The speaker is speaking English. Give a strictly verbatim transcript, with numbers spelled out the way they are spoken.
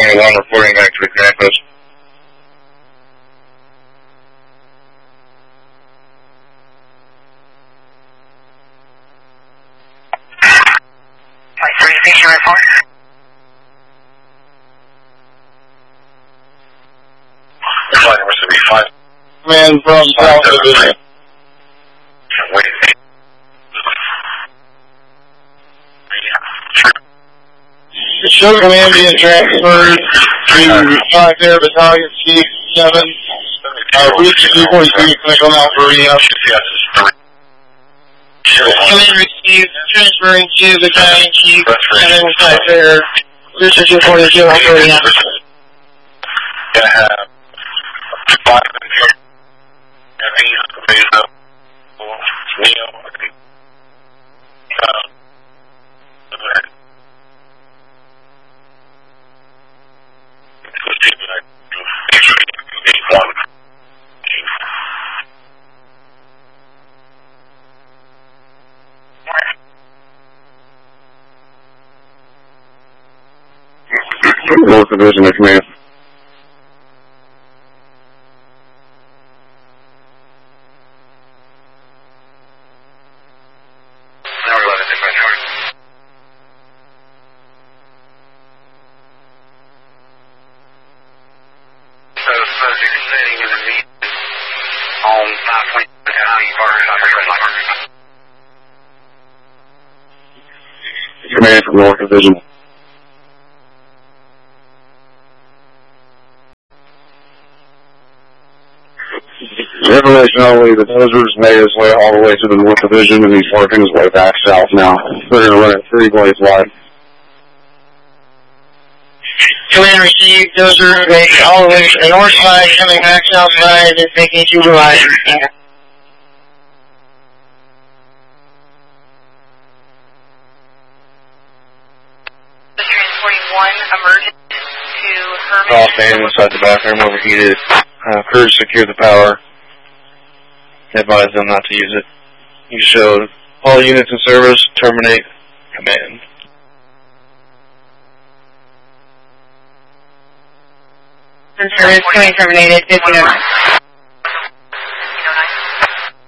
one reporting back to the command post. three station report. Flight number seventy-five. Man from South Division. Wait. Show command being transferred to five Air Battalion Chief seven. Uh, Route two forty-two, clinical now for rehab. Command received, transferring to Battalion Chief seven five Air. Route two forty-two, for rehab. Gonna have five and two. And he's raised up. Neo. Uh, North Division of Command. Command from North Division. Information only, the Dozer's made his way all the way to the North Division and he's working his way back south now. They're going to run it three blades wide. Command received, Dozer made all the way to the north side, coming back south side, and taking two wide. Transporting one emergent to Herman. All standing inside the bathroom, overheated. Uh, crews secure the power. Advise them not to use it. You showed all units in service, terminate command. Service coming terminated, fifty-nine.